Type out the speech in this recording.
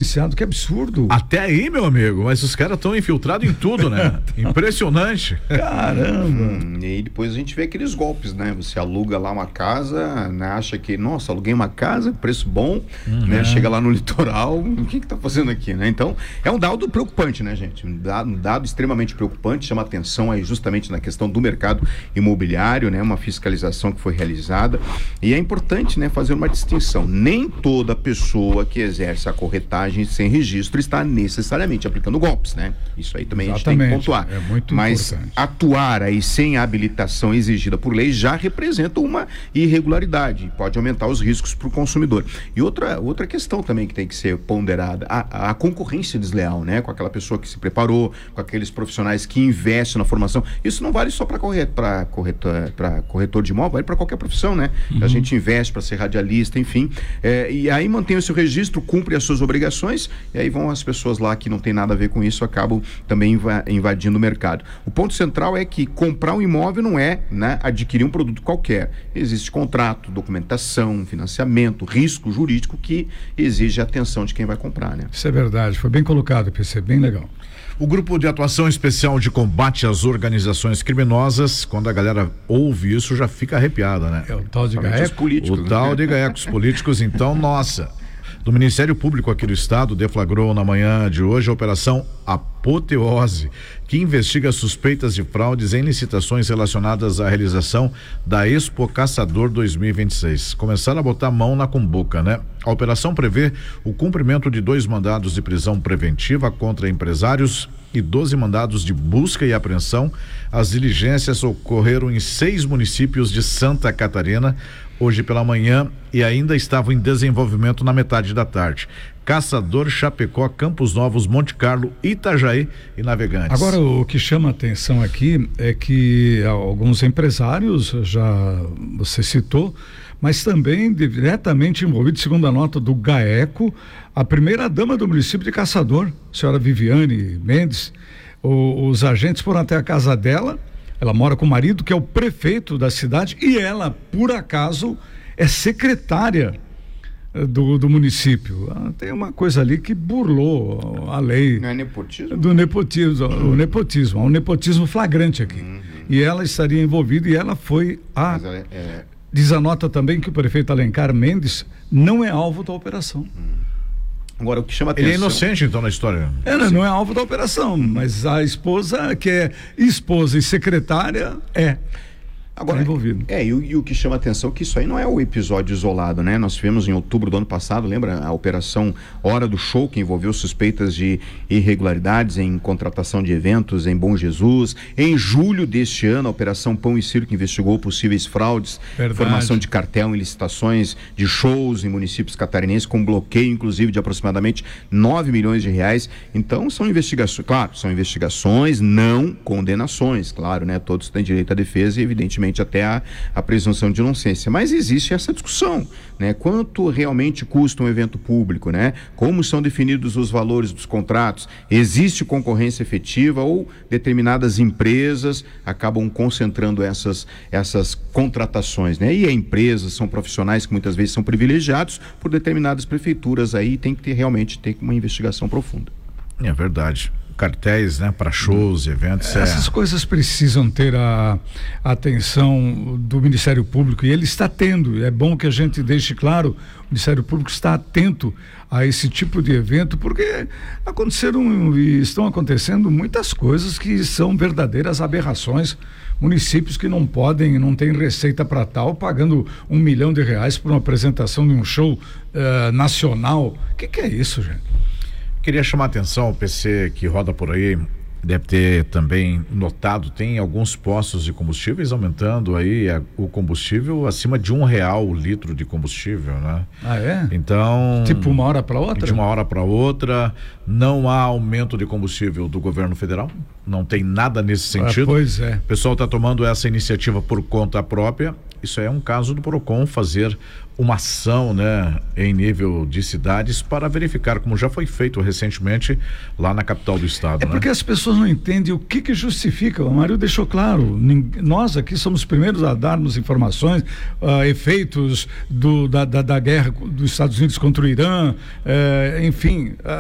policiado, que absurdo. Até aí, meu amigo, mas os caras estão infiltrados em tudo, né? Impressionante. Caramba. E depois a gente vê aqueles golpes, né? Você aluga lá uma casa, né? Acha que, nossa, aluguei uma casa, preço bom, né? Chega lá no litoral, o que tá fazendo aqui, né? Então, é um dado preocupante, né, gente? Um dado extremamente preocupante, chama atenção aí justamente na questão do mercado imobiliário, né? Uma fiscalização que foi realizada, e é importante, né, fazer uma distinção. Nem toda pessoa que exerce a corretagem sem registro está necessariamente aplicando golpes, né? Isso aí também Exatamente. A gente tem que pontuar. É muito Mas importante. atuar aí sem a habilitação exigida por lei já representa uma irregularidade, pode aumentar os riscos para o consumidor. E outra questão também que tem que ser ponderada, a concorrência desleal, né? Com aquela pessoa que se preparou, com aqueles profissionais que investem na formação. Isso não vale só para corretor de imóvel, vale para qualquer profissão, né? A gente investe para ser radialista, enfim. E aí mantém o seu registro, cumpre as suas obrigações, e aí vão as pessoas lá que não tem nada a ver com isso, acabam também invadindo o mercado. O ponto central é que comprar um imóvel não é, né, adquirir um produto qualquer. Existe contrato, documentação, financiamento, risco jurídico que exige a atenção de quem vai comprar, né? Isso é verdade, foi bem colocado, PC, bem legal. O Grupo de Atuação Especial de Combate às Organizações Criminosas, quando a galera ouve isso, já fica arrepiada, né? É o tal de Principalmente os GAECO. políticos, O tal de gaecos políticos, então, nossa. Do Ministério Público aqui do Estado deflagrou na manhã de hoje a Operação Apoteose, que investiga suspeitas de fraudes em licitações relacionadas à realização da Expo Caçador 2026. Começaram a botar a mão na cumbuca, né? A operação prevê o cumprimento de 2 mandados de prisão preventiva contra empresários e 12 mandados de busca e apreensão. As diligências ocorreram em 6 municípios de Santa Catarina hoje pela manhã e ainda estavam em desenvolvimento na metade da tarde. Caçador, Chapecó, Campos Novos, Monte Carlo, Itajaí e Navegantes. Agora, o que chama a atenção aqui é que alguns empresários, já você citou, mas também diretamente envolvidos, segundo a nota do GAECO, a primeira-dama do município de Caçador, a senhora Viviane Mendes. Os agentes foram até a casa dela. Ela mora com o marido, que é o prefeito da cidade, e ela, por acaso, é secretária do município. Tem uma coisa ali que burlou a lei. Não é nepotismo? Do nepotismo, o nepotismo. Há um nepotismo flagrante aqui. E ela estaria envolvida, e ela foi Mas ela Diz a nota também que o prefeito Alencar Mendes não é alvo da operação. Agora, o que chama atenção... Ele é inocente, então, na história. Não é alvo da operação, mas a esposa, que é esposa e secretária, Agora, envolvido. E o que chama atenção é que isso aí não é o episódio isolado, né? Nós tivemos em outubro do ano passado, lembra? A operação Hora do Show, que envolveu suspeitas de irregularidades em contratação de eventos em Bom Jesus. Em julho deste ano, a Operação Pão e Circo investigou possíveis fraudes, formação de cartel em licitações de shows em municípios catarinenses, com bloqueio, inclusive, de aproximadamente 9 milhões de reais. Então, são investigações, não condenações, claro, né? Todos têm direito à defesa e, evidentemente, até a presunção de inocência, mas existe essa discussão, né? Quanto realmente custa um evento público, né? Como são definidos os valores dos contratos? Existe concorrência efetiva ou determinadas empresas acabam concentrando essas contratações, né? E empresas são profissionais que muitas vezes são privilegiados por determinadas prefeituras, aí tem que realmente ter uma investigação profunda. É verdade. Cartéis, né, para shows, eventos. Essas coisas precisam ter a atenção do Ministério Público, e ele está tendo. É bom que a gente deixe claro, o Ministério Público está atento a esse tipo de evento, porque aconteceram e estão acontecendo muitas coisas que são verdadeiras aberrações. Municípios que não têm receita para tal, pagando R$1 milhão por uma apresentação de um show nacional. O que é isso, gente? Queria chamar a atenção, o PC que roda por aí, deve ter também notado, tem alguns postos de combustíveis aumentando aí o combustível acima de R$1 o litro de combustível, né? Ah, é? Então... Tipo uma hora para outra? De uma hora para outra, não há aumento de combustível do governo federal, não tem nada nesse sentido. Pois é. O pessoal está tomando essa iniciativa por conta própria. Isso é um caso do Procon fazer uma ação, né, em nível de cidades para verificar, como já foi feito recentemente lá na capital do estado. Porque as pessoas não entendem o que justifica. O Mário deixou claro, nós aqui somos os primeiros a darmos informações, efeitos da guerra dos Estados Unidos contra o Irã, enfim,